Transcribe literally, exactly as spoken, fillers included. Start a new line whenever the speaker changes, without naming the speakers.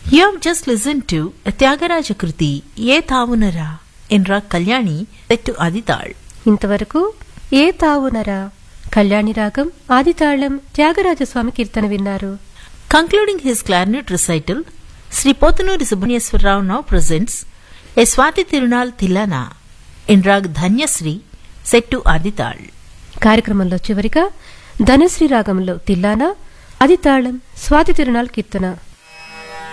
You have just listened to a Tyagaraja Kruti, Ye Thavunara, in Rag Kalyani, set to Adital.
ఇంతవరకు ఏ తావునరా కళ్యాణి రాగం ఆదితాళం త్యాగరాజస్వామి కీర్తన విన్నారు.
Concluding his clarinet recital, Sri Potanuri Subramanyeswara Rao now presents a Swati Tirunal Tilana in Rag Dhanyasri, set to Adital.
కార్యక్రమంలో చివరిగా ధనశ్రీ రాగంలో తిల్లానా ఆదితాళం స్వాతి తిరునాల్ కీర్తన